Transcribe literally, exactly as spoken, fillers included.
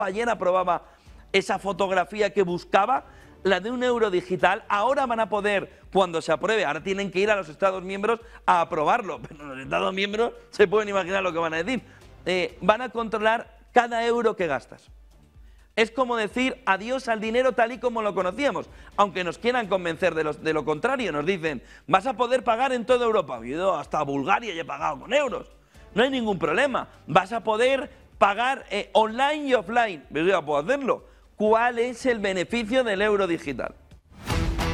ayer aprobaba esa fotografía que buscaba, la de un euro digital. Ahora van a poder, cuando se apruebe, ahora tienen que ir a los Estados miembros a aprobarlo, pero los Estados miembros se pueden imaginar lo que van a decir. Eh, van a controlar cada euro que gastas. Es como decir adiós al dinero tal y como lo conocíamos, aunque nos quieran convencer de, los, de lo contrario. Nos dicen, vas a poder pagar en toda Europa. Yo he ido hasta Bulgaria y he pagado con euros. No hay ningún problema. Vas a poder pagar eh, online y offline. Pero yo ya puedo hacerlo. ¿Cuál es el beneficio del euro digital?